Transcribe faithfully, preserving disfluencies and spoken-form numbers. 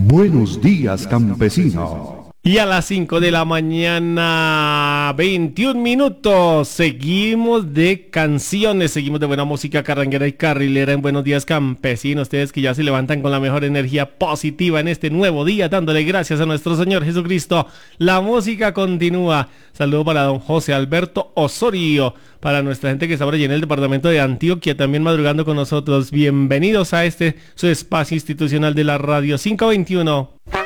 Buenos días, campesino. Y a las cinco de la mañana, veintiún minutos, seguimos de canciones, seguimos de buena música carranguera y carrilera en Buenos Días Campesinos. Ustedes que ya se levantan con la mejor energía positiva en este nuevo día, dándole gracias a nuestro Señor Jesucristo. La música continúa. Saludo para don José Alberto Osorio, para nuestra gente que está por allí en el departamento de Antioquia, también madrugando con nosotros. Bienvenidos a este, su espacio institucional de la radio cinco veintiuno.